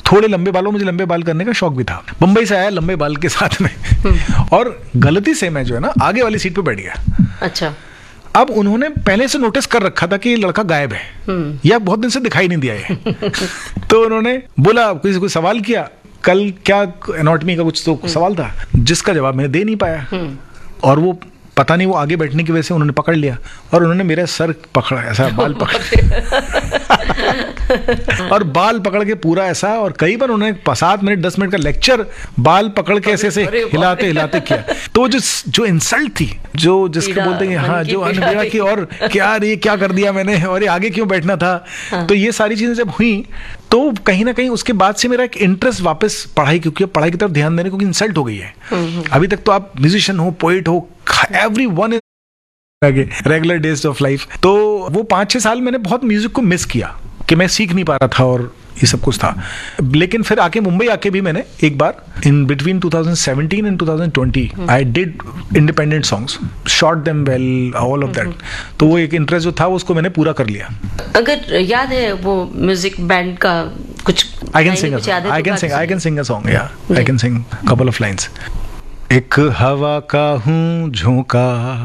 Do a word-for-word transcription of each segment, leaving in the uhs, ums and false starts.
थोड़े लंबे बालों, मुझे लंबे बाल करने का शौक भी था। मुंबई से आया लंबे बाल के साथ में और गलती से मैं जो है ना आगे वाली सीट पे बैठ गया। अच्छा। अब उन्होंने पहले से नोटिस कर रखा था कि ये लड़का गायब है या बहुत दिन से दिखाई नहीं दिया है। तो उन्होंने बोला, किसी को सवाल किया, कल क्या एनाटॉमी का कुछ तो सवाल था जिसका जवाब मैं दे नहीं पाया, और वो पता नहीं वो आगे बैठने की वजह से उन्होंने पकड़ लिया और उन्होंने मेरा सर पकड़ा, ऐसा बाल पकड़ और बाल पकड़ के पूरा ऐसा, और कई बार उन्होंने सात मिनट दस मिनट का लेक्चर बाल पकड़ के ऐसे ऐसे हिलाते हिलाते किया। तो जो जो इंसल्ट थी, जो जिसको बोलते हैं हाँ, जो अनबीड़ा की, और क्या ये क्या कर दिया मैंने, और ये आगे क्यों बैठना था। हाँ। तो ये सारी चीजें जब हुई तो कहीं ना कहीं उसके बाद से मेरा एक इंटरेस्ट वापस पढ़ाई, क्योंकि पढ़ाई की तरफ ध्यान देने, क्योंकि इंसल्ट हो गई है। अभी तक तो आप म्यूजिशियन हो, पोइट हो, every one is regular days of life. तो वो पाँच छः साल मैंने बहुत म्यूजिक को मिस किया कि मैं सीख नहीं पा रहा था और ये सब कुछ था। लेकिन फिर आके मुंबई आके भी मैंने एक बार in between twenty seventeen and twenty twenty I did independent songs, shot them well, all of that. तो वो एक इंटरेस्ट जो था उसको मैंने पूरा कर लिया। अगर याद है वो म्यूजिक बैंड का कुछ, I can sing I can sing I can sing a song, या I can sing couple of lines. एक हवा का हूँ झोंका,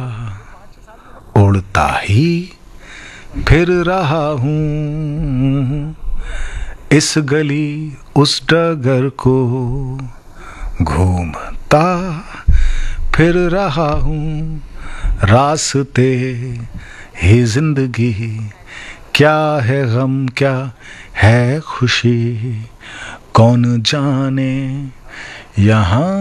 उड़ता ही फिर रहा हूँ, इस गली उस डगर को घूमता फिर रहा हूँ, रास्ते ही जिंदगी, क्या है गम क्या है खुशी, कौन जाने यहाँ।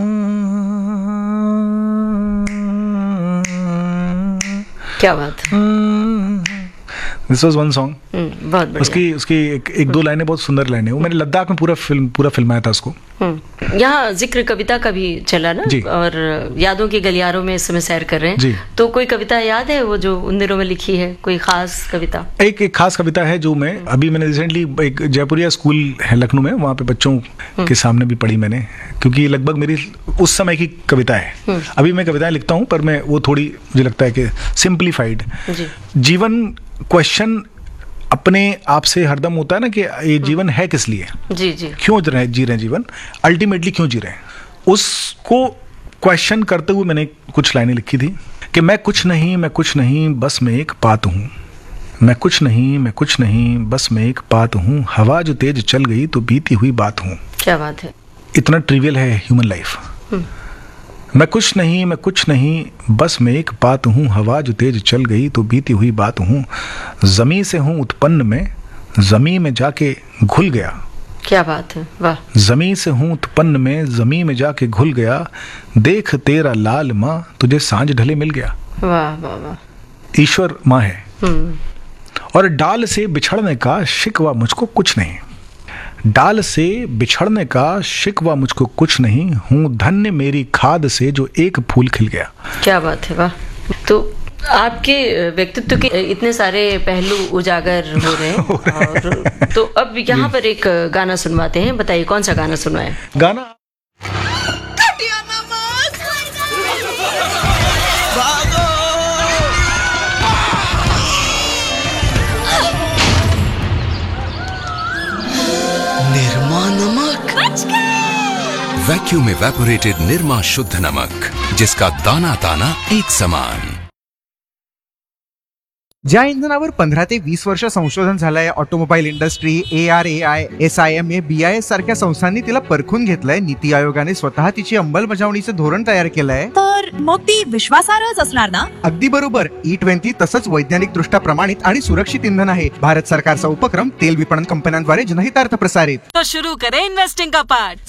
क्या बात है। This was one song. बहुत बढ़िया। उसकी उसकी एक, एक दो लाइनें बहुत सुंदर लाइनें, वो मैंने लद्दाख में पूरा फिल्म पूरा फिल्माया था उसको। यहाँ जिक्र कविता का भी चला ना, और यादों के गलियारों में इस समय सैर कर रहे हैं जी। तो कोई कविता याद है वो जो उन दिनों में लिखी है, कोई खास कविता? एक एक खास कविता है जो मैं अभी मैंने रिसेंटली एक जयपुरिया स्कूल है लखनऊ में, वहाँ पे बच्चों के सामने भी पढ़ी मैंने, क्योंकि लगभग मेरी उस समय की कविता है। अभी मैं कविताएं लिखता हूँ पर मैं वो थोड़ी मुझे लगता है कि सिंप्लीफाइड। जीवन क्वेश्चन अपने आप से हरदम होता है ना कि ये जीवन है किस लिए, जी जी, क्यों जी रहे जी रहे जीवन, अल्टीमेटली क्यों जी रहे हैं, उसको क्वेश्चन करते हुए मैंने कुछ लाइनें लिखी थी कि मैं कुछ नहीं मैं कुछ नहीं बस मैं एक बात हूँ, मैं कुछ नहीं मैं कुछ नहीं बस मैं एक बात हूँ, हवा जो तेज चल गई तो बीती हुई बात हूँ। क्या बात है। इतना ट्रिवियल है ह्यूमन लाइफ। मैं कुछ नहीं मैं कुछ नहीं बस मैं एक बात हूँ, हवा जो तेज चल गई तो बीती हुई बात हूँ, ज़मीं से हूँ उत्पन्न में ज़मीं में जाके घुल गया। क्या बात है, वाह। ज़मीं से हूँ उत्पन्न में ज़मीं में जाके घुल गया, देख तेरा लाल माँ तुझे सांझ ढले मिल गया। वाह वाह वाह। ईश्वर माँ है और डाल से बिछड़ने का शिकवा मुझको कुछ नहीं, डाल से बिछड़ने का शिकवा मुझको कुछ नहीं, हूँ धन्य मेरी खाद से जो एक फूल खिल गया। क्या बात है, वाह। तो आपके व्यक्तित्व के इतने सारे पहलू उजागर हो रहे हैं और तो अब यहाँ पर एक गाना सुनवाते हैं। बताइए कौन सा गाना सुनवाएं? गाना निर्मा नमक, वैक्यूम इवेपोरेटेड निर्मा शुद्ध नमक, जिसका दाना दाना एक समान। ज्या इंधनावर पंधरा ते वीस वर्ष संशोधन झालंय, automobile industry, A R A I, S I M A, B I S सारख्या संस्थांनी तिला परखून घेतलंय. नीती आयोगाने स्वतः तिची अंमलबजावणीचं धोरण तयार केलंय. तर मग ती विश्वासार्हच असणार ना? अगदी बरोबर. ई ट्वेंटी तसंच वैज्ञानिक दृष्ट्या प्रमाणित आणि सुरक्षित इंधन आहे. भारत सरकारचा उपक्रम तेल विपणन कंपन्यांद्वारे जनहितार्थ प्रसारित. तो शुरू करें इन्वेस्टिंग का पार्ट.